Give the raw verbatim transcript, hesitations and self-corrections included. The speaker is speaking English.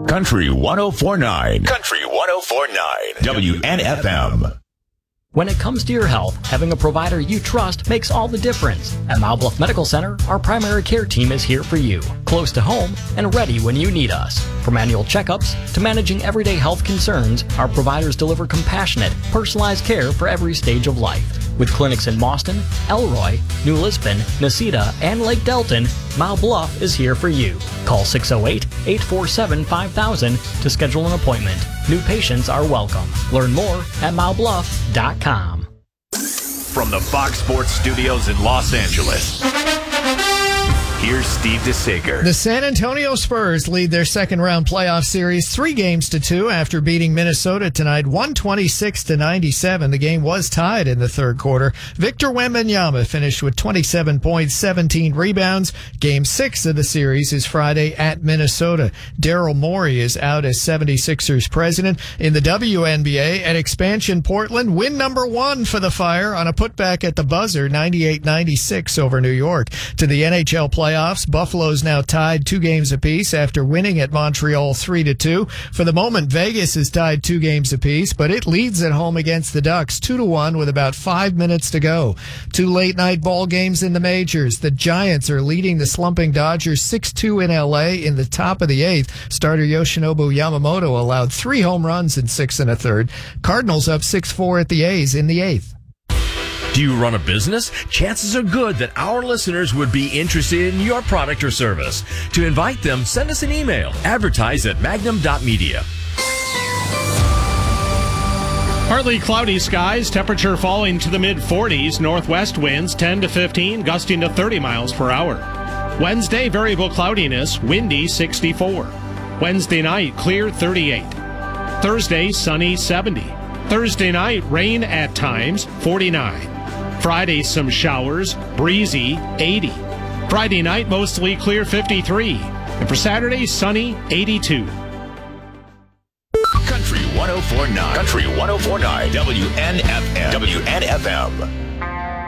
Country one oh four point nine. Country one oh four point nine. W N F M. When it comes to your health, having a provider you trust makes all the difference. At Mount Bluff Medical Center, our primary care team is here for you, close to home and ready when you need us. From annual checkups to managing everyday health concerns, our providers deliver compassionate, personalized care for every stage of life. With clinics in Mauston, Elroy, New Lisbon, Nacita, and Lake Delton, Mount Bluff is here for you. Call six oh eight, eight four seven, five thousand to schedule an appointment. New patients are welcome. Learn more at mount bluff dot com. From the Fox Sports Studios in Los Angeles, here's Steve DeSager. The San Antonio Spurs lead their second-round playoff series three games to two after beating Minnesota tonight, one twenty-six to ninety-seven. The game was tied in the third quarter. Victor Wembanyama finished with twenty-seven points, seventeen rebounds. Game six of the series is Friday at Minnesota. Daryl Morey is out as seventy-sixers president. In the W N B A, at Expansion Portland, win number one for the Fire on a putback at the buzzer, ninety-eight ninety-six over New York. To the N H L playoffs. Playoffs. Buffalo's now tied two games apiece after winning at Montreal three to two. For the moment, Vegas is tied two games apiece, but it leads at home against the Ducks two to one with about five minutes to go. Two late night ball games in the majors. The Giants are leading the slumping Dodgers six two in L A in the top of the eighth. Starter Yoshinobu Yamamoto allowed three home runs in six and a third. Cardinals up six four at the A's in the eighth. Do you run a business? Chances are good that our listeners would be interested in your product or service. To invite them, send us an email. Advertise at magnum dot media. Partly cloudy skies, temperature falling to the mid forties, northwest winds ten to fifteen, gusting to thirty miles per hour. Wednesday, variable cloudiness, windy sixty-four. Wednesday night, clear thirty-eight. Thursday, sunny seventy. Thursday night, rain at times, forty-nine. Friday, some showers, breezy, eighty. Friday night, mostly clear, fifty-three. And for Saturday, sunny, eighty-two. Country one oh four point nine. Country one oh four point nine. W N F M. W N F M.